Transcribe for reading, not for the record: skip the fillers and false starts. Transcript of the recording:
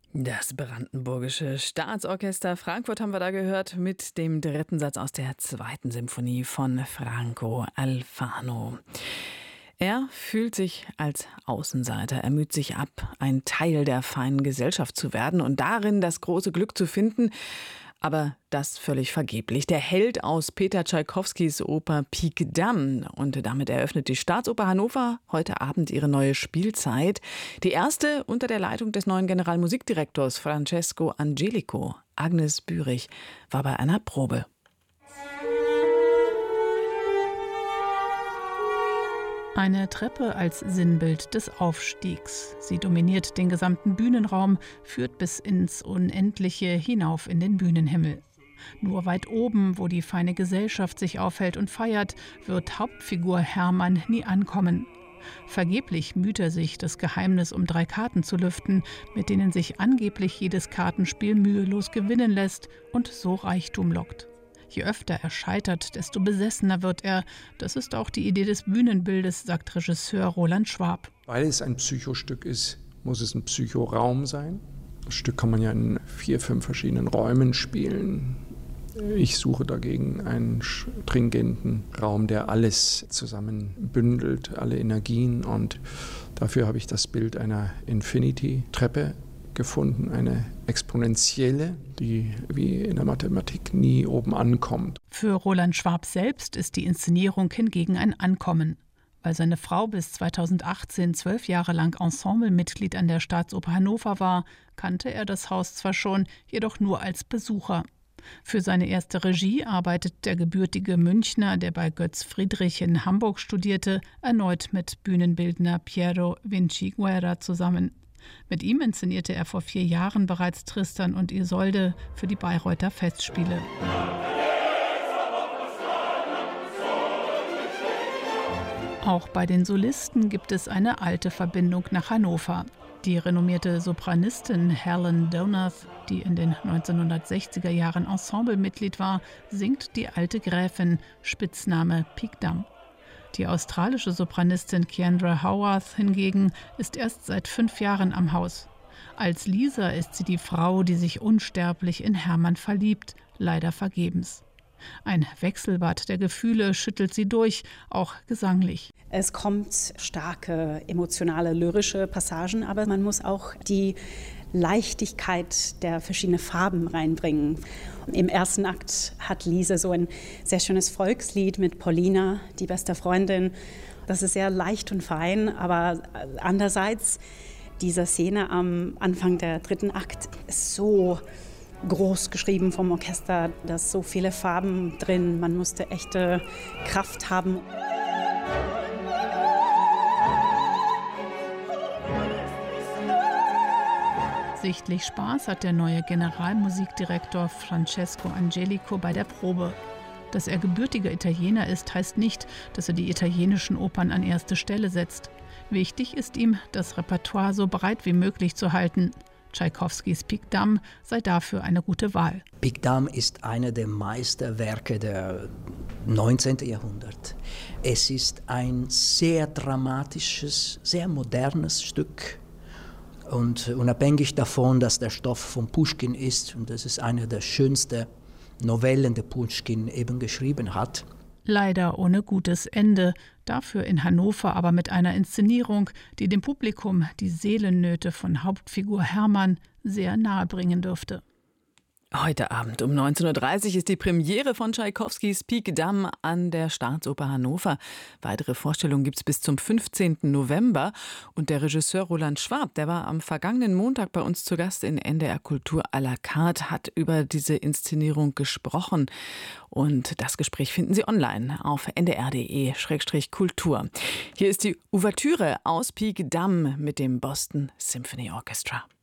Das Brandenburgische Staatsorchester Frankfurt haben wir da gehört mit dem dritten Satz aus der zweiten Symphonie von Franco Alfano. Er fühlt sich als Außenseiter, er müht sich ab, ein Teil der feinen Gesellschaft zu werden und darin das große Glück zu finden. Aber das völlig vergeblich. Der Held aus Peter Tschaikowskis Oper Pik Dam. Und damit eröffnet die Staatsoper Hannover heute Abend ihre neue Spielzeit. Die erste unter der Leitung des neuen Generalmusikdirektors Francesco Angelico. Agnes Bürich war bei einer Probe. Eine Treppe als Sinnbild des Aufstiegs. Sie dominiert den gesamten Bühnenraum, führt bis ins Unendliche hinauf in den Bühnenhimmel. Nur weit oben, wo die feine Gesellschaft sich aufhält und feiert, wird Hauptfigur Hermann nie ankommen. Vergeblich müht er sich, das Geheimnis um 3 Karten zu lüften, mit denen sich angeblich jedes Kartenspiel mühelos gewinnen lässt und so Reichtum lockt. Je öfter er scheitert, desto besessener wird er. Das ist auch die Idee des Bühnenbildes, sagt Regisseur Roland Schwab. Weil es ein Psychostück ist, muss es ein Psychoraum sein. Das Stück kann man ja in 4, 5 verschiedenen Räumen spielen. Ich suche dagegen einen stringenten Raum, der alles zusammenbündelt, alle Energien. Und dafür habe ich das Bild einer Infinity-Treppe gefunden, eine exponentielle, die wie in der Mathematik nie oben ankommt. Für Roland Schwab selbst ist die Inszenierung hingegen ein Ankommen. Weil seine Frau bis 2018 12 Jahre lang Ensemblemitglied an der Staatsoper Hannover war, kannte er das Haus zwar schon, jedoch nur als Besucher. Für seine erste Regie arbeitet der gebürtige Münchner, der bei Götz Friedrich in Hamburg studierte, erneut mit Bühnenbildner Piero Vinciguerra zusammen. Mit ihm inszenierte er vor 4 Jahren bereits Tristan und Isolde für die Bayreuther Festspiele. Auch bei den Solisten gibt es eine alte Verbindung nach Hannover. Die renommierte Sopranistin Helen Donath, die in den 1960er Jahren Ensemblemitglied war, singt die alte Gräfin, Spitzname Pik Dam. Die australische Sopranistin Keandra Howarth hingegen ist erst seit 5 Jahren am Haus. Als Lisa ist sie die Frau, die sich unsterblich in Hermann verliebt, leider vergebens. Ein Wechselbad der Gefühle schüttelt sie durch, auch gesanglich. Es kommt starke, emotionale, lyrische Passagen, aber man muss auch die Leichtigkeit der verschiedenen Farben reinbringen. Im ersten Akt hat Lisa so ein sehr schönes Volkslied mit Paulina, die beste Freundin. Das ist sehr leicht und fein, aber andererseits diese Szene am Anfang der 3. Akt ist so groß geschrieben vom Orchester, da sind so viele Farben drin. Man musste echte Kraft haben. Sichtlich Spaß hat der neue Generalmusikdirektor Francesco Angelico bei der Probe. Dass er gebürtiger Italiener ist, heißt nicht, dass er die italienischen Opern an erste Stelle setzt. Wichtig ist ihm, das Repertoire so breit wie möglich zu halten. Tschaikowskis Pik Dam sei dafür eine gute Wahl. Pik Dam ist einer der Meisterwerke des 19. Jahrhunderts. Es ist ein sehr dramatisches, sehr modernes Stück. Und unabhängig davon, dass der Stoff von Puschkin ist, und das ist eine der schönsten Novellen, die Puschkin eben geschrieben hat. Leider ohne gutes Ende, dafür in Hannover aber mit einer Inszenierung, die dem Publikum die Seelennöte von Hauptfigur Hermann sehr nahe bringen dürfte. Heute Abend um 19.30 Uhr ist die Premiere von Tschaikowskis Pik Dam an der Staatsoper Hannover. Weitere Vorstellungen gibt es bis zum 15. November. Und der Regisseur Roland Schwab, der war am vergangenen Montag bei uns zu Gast in NDR Kultur à la carte, hat über diese Inszenierung gesprochen. Und das Gespräch finden Sie online auf ndr.de/kultur. Hier ist die Ouvertüre aus Pik Dam mit dem Boston Symphony Orchestra.